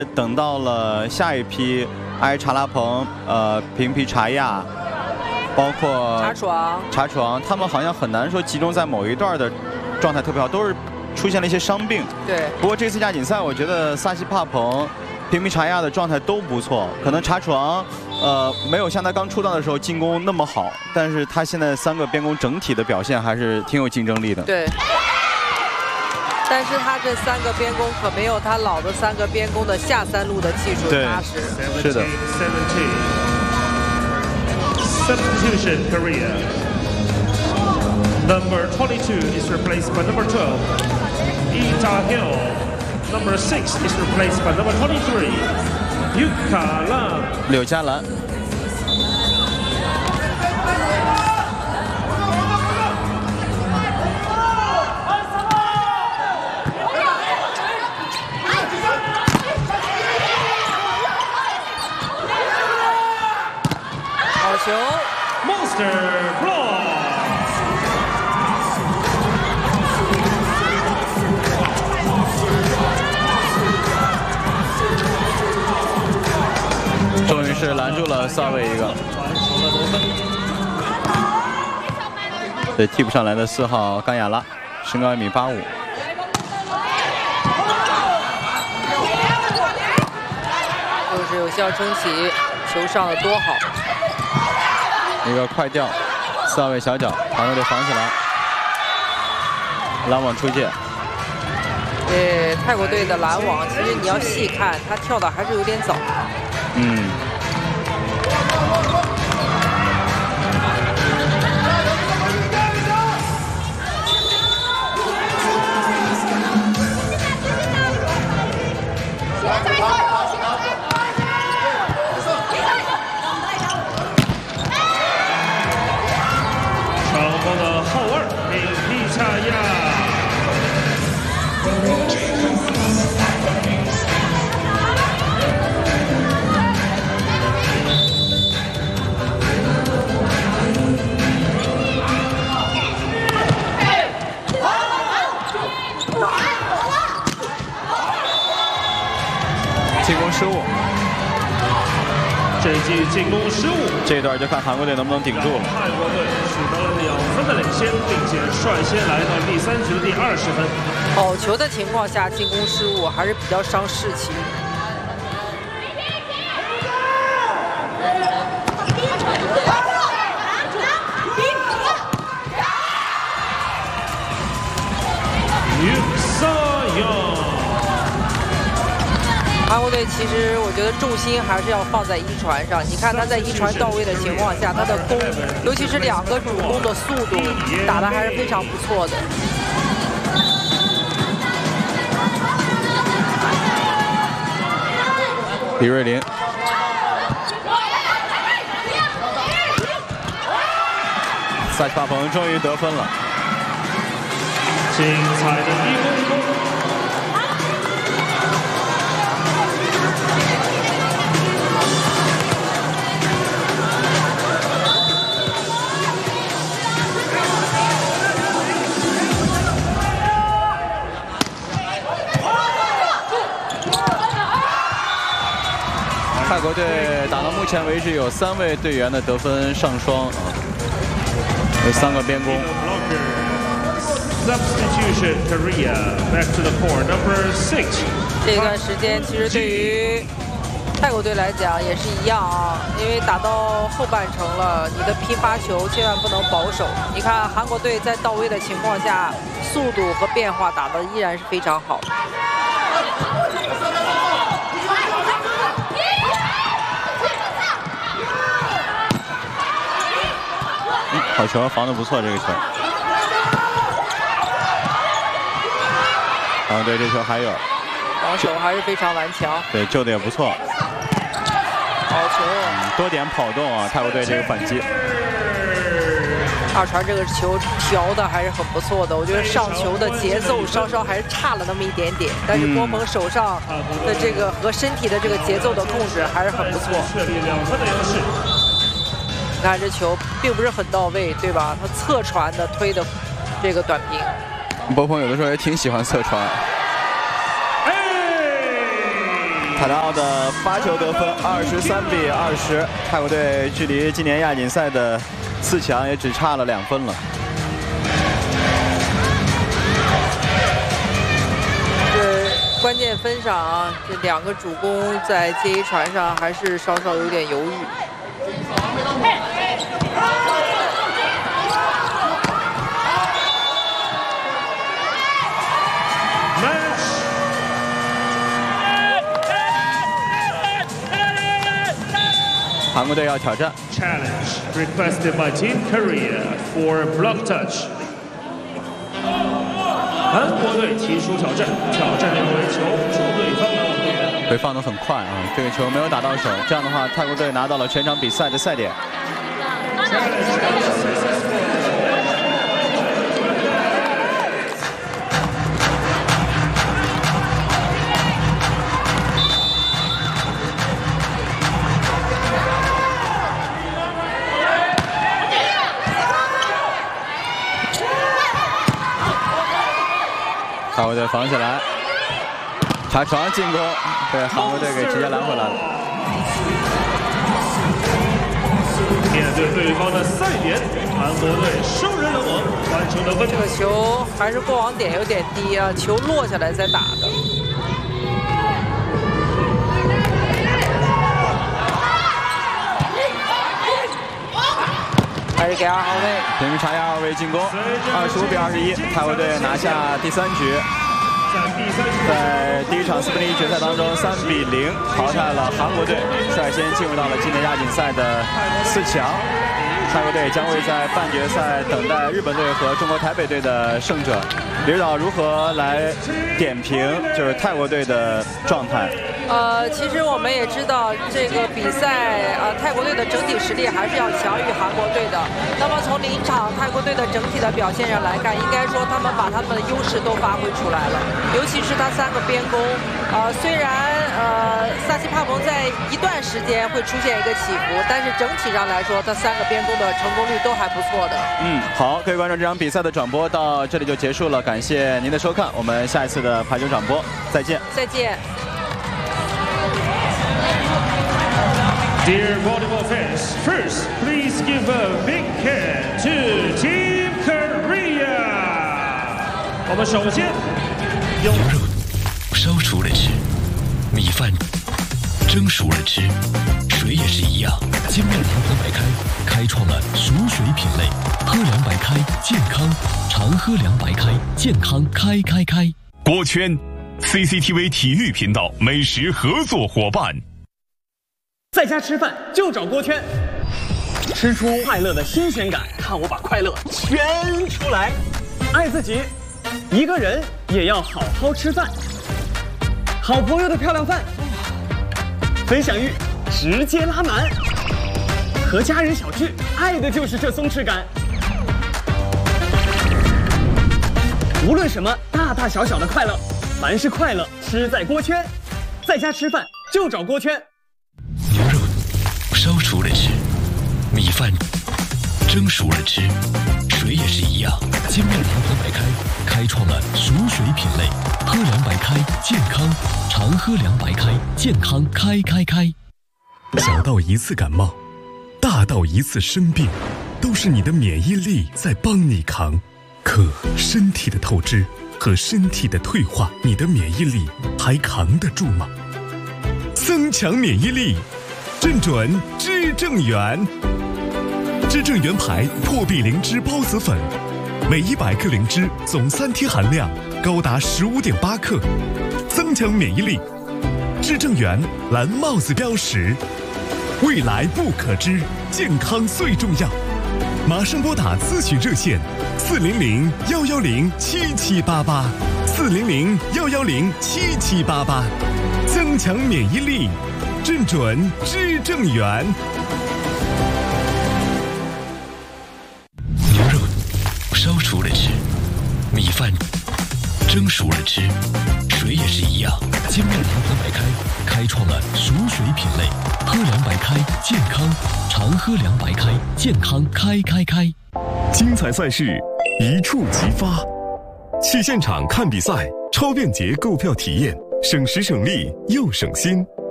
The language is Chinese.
等到了下一批埃查拉蓬、平皮查亚，包括茶床，他们好像很难说集中在某一段的状态特别好，都是出现了一些伤病。 对。 不过这次亚锦赛，我觉得萨西帕蓬、平皮查亚的状态都不错，可能茶床。 没有像他刚出道的时候进攻那么好，但是他现在3个边攻整体的表现还是挺有竞争力的。 对，但是他这3个边攻可没有他老的3个边攻的下3路的技术扎实。 是的。 Substitution Korea. Number 22 is replaced by number 12. Lee Da-hyul. Number 6 is replaced by number 23. 柳嘉兰， 好球 ！Monster Block。 终于是拦住了萨卫一个。对，替补上来的4号甘亚拉，身高1.85米。 就是有效撑起球上的多好。 一个快吊，4号位小脚，韩国队防起来，拦网出界。 对泰国队的拦网，其实你要细看，他跳的还是有点早。 嗯。 成功的后2，平皮查亚。 进攻失误， 这一记进攻失误， 这一段就看韩国队能不能顶住了。 泰国队取得了2分的领先，并且率先来到第3局的第20分。 好球的情况下，进攻失误还是比较伤士气。韩国队其实我觉得重心还是要放在一传上。你看他在一传到位的情况下，他的攻，尤其是2个主攻的速度打得还是非常不错的。 李瑞麟，萨西帕蓬终于得分了， 精彩的1攻。 泰国队打到目前为止有3位队员的得分上双啊，有3个边攻。 Substitution Korea back to the court number 6。 这段时间其实对于泰国队来讲也是一样啊，因为打到后半程了，你的拼发球千万不能保守。你看韩国队在到位的情况下，速度和变化打得依然是非常好。 好球，防得不错，这个球。啊，对，这球还有。 防守还是非常顽强。 对，救的也不错。 好球！ 多点跑动啊，泰国队这个反击。 2传这个球调的还是很不错的，我觉得上球的节奏稍稍还是差了那么一点点，但是郭鹏手上的这个和身体的这个节奏的控制还是很不错。你看这球并不是很到位，对吧？他侧传的推的这个短平。 波鹏有的时候也挺喜欢侧传。 卡纳奥的发球得分23-20，泰国队距离今年亚锦赛的4强也只差了2分了。 这关键分上啊，这2个主攻在接一传上还是稍稍有点犹豫。 韩国队要挑战。 Challenge requested by Team Korea for block touch。韩国队提出挑战，认为球出对方的网点。 对，放得很快啊，这个球没有打到手，这样的话，泰国队拿到了全场比赛的赛点。泰国队防起来，查床进攻，被韩国队给直接拦回来了。 面对对方的赛点，韩国队受人冷网，完成得分。 这个球还是过网点有点低啊，球落下来再打的。还是给2号位， 平查亚2位进攻，25-21，泰国队拿下第3局。在第1场4分之1决赛当中，3-0淘汰了韩国队，率先进入到了今年亚锦赛的4强。泰国队将会在半决赛等待日本队和中国台北队的胜者。李指导如何来点评就是泰国队的状态？ 其实我们也知道这个比赛泰国队的整体实力还是要强于韩国队的。那么从临场泰国队的整体的表现上来看，应该说他们把他们的优势都发挥出来了，尤其是他3个边攻。虽然萨奇帕蓬在一段时间会出现一个起伏，但是整体上来说，他3个边攻的成功率都还不错的。 好，各位观众，这场比赛的转播到这里就结束了，感谢您的收看，我们下一次的排球转播再见。 再见。 Dear volleyball fans, first, please give a big hand to Team Korea. 我们首先牛肉烧熟了吃，米饭蒸熟了吃，水也是一样。金麦堂和白开开创了熟水品类，喝凉白开，健康，常喝凉白开，健康开。 锅圈 ，CCTV 体育频道美食合作伙伴。 在家吃饭就找锅圈，吃出快乐的新鲜感，看我把快乐全出来。爱自己，一个人也要好好吃饭。好朋友的漂亮饭，分享欲直接拉满。和家人小聚，爱的就是这松弛感。无论什么大大小小的快乐，凡是快乐吃在锅圈。在家吃饭就找锅圈。 牛肉烧熟了吃，米饭蒸熟了吃，水也是一样。金麦堂和白开开创了熟水品类，喝凉白开，健康，常喝凉白开，健康开。 小到一次感冒，大到一次生病，都是你的免疫力在帮你扛。可身体的透支和身体的退化，你的免疫力还扛得住吗？增强免疫力，正准知正元。知正元牌破壁灵芝孢子粉，每100克灵芝总3天含量高达15.8克，增强免疫力。知正元蓝帽子标识，未来不可知，健康最重要。马上拨打咨询热线400-110-7788，400-110-7788，增强免疫力，正准知正元。 牛肉烧熟了吃，米饭蒸熟了吃，水也是一样。金麦堂和白开开创了熟水品类，喝凉白开，健康，常喝凉白开，健康开。 精彩赛事一触即发，去现场看比赛，超便捷购票体验， 省时省力又省心。